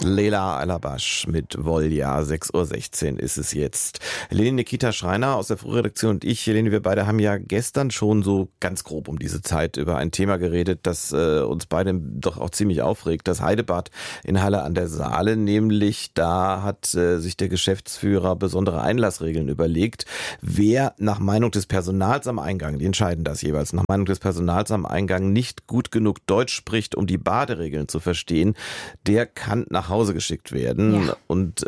Leila Alabash mit Volja, 6:16 Uhr ist es jetzt. Helene Nikita Schreiner aus der Frühredaktion und ich, Helene, wir beide haben ja gestern schon so ganz grob um diese Zeit über ein Thema geredet, das uns beide doch auch ziemlich aufregt. Das Heidebad in Halle an der Saale, nämlich da hat sich der Geschäftsführer besondere Einlassregeln überlegt. Wer nach Meinung des Personals am Eingang, die entscheiden das jeweils, nach Meinung des Personals am Eingang nicht gut genug Deutsch spricht, um die Baderegeln zu verstehen, der kann nach Hause geschickt werden. Ja. Und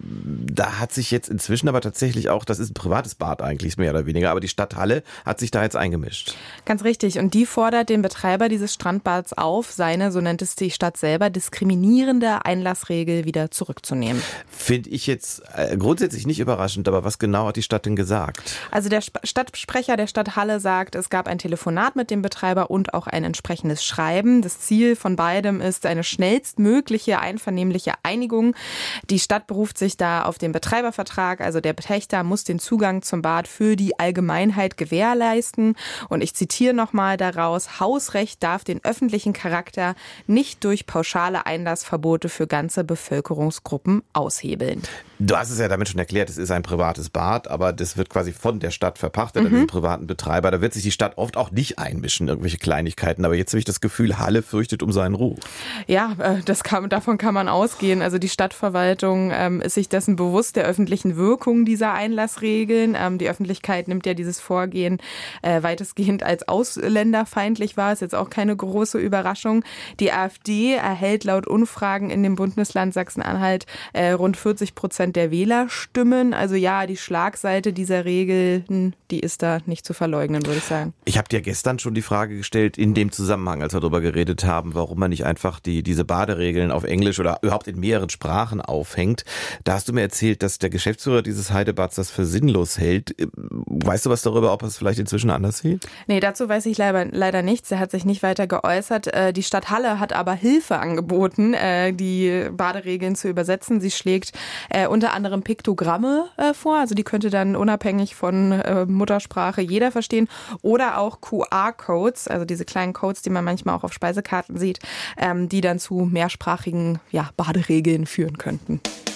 da hat sich jetzt inzwischen aber tatsächlich auch, das ist ein privates Bad eigentlich, mehr oder weniger, aber die Stadt Halle hat sich da jetzt eingemischt. Ganz richtig. Und die fordert den Betreiber dieses Strandbads auf, seine, so nennt es die Stadt selber, diskriminierende Einlassregel wieder zurückzunehmen. Finde ich jetzt grundsätzlich nicht überraschend, aber was genau hat die Stadt denn gesagt? Also der Stadtsprecher der Stadt Halle sagt, es gab ein Telefonat mit dem Betreiber und auch ein entsprechendes Schreiben. Das Ziel von beidem ist eine schnellstmögliche einvernehmliche Einigung. Die Stadt beruft sich da auf den Betreibervertrag, also der Pächter muss den Zugang zum Bad für die Allgemeinheit gewährleisten. Und ich zitiere nochmal daraus, Hausrecht darf den öffentlichen Charakter nicht durch pauschale Einlassverbote für ganze Bevölkerungsgruppen aushebeln. Du hast es ja damit schon erklärt, es ist ein privates Bad, aber das wird quasi von der Stadt verpachtet, an diesen privaten Betreiber. Da wird sich die Stadt oft auch nicht einmischen, irgendwelche Kleinigkeiten. Aber jetzt habe ich das Gefühl, Halle fürchtet um seinen Ruf. Ja, davon kann man ausgehen. Also die Stadtverwaltung ist sich dessen bewusst, der öffentlichen Wirkung dieser Einlassregeln. Die Öffentlichkeit nimmt ja dieses Vorgehen weitestgehend als ausländerfeindlich wahr. Ist jetzt auch keine große Überraschung. Die AfD erhält laut Umfragen in dem Bundesland Sachsen-Anhalt rund 40% der Wählerstimmen. Also ja, die Schlagseite dieser Regeln, die ist da nicht zu verleugnen, würde ich sagen. Ich habe dir gestern schon die Frage gestellt, in dem Zusammenhang, als wir darüber geredet haben, warum man nicht einfach diese Baderegeln auf Englisch oder überhaupt in mehreren Sprachen aufhängt. Da hast du mir erzählt, dass der Geschäftsführer dieses Heidebads das für sinnlos hält. Weißt du was darüber, ob er es vielleicht inzwischen anders sieht? Nee, dazu weiß ich leider nichts. Er hat sich nicht weiter geäußert. Die Stadt Halle hat aber Hilfe angeboten, die Baderegeln zu übersetzen. Sie schlägt unter anderem Piktogramme vor. Also die könnte dann unabhängig von Muttersprache jeder verstehen. Oder auch QR-Codes, also diese kleinen Codes, die man manchmal auch auf Speisekarten sieht, die dann zu mehrsprachigen Baderegeln führen könnten.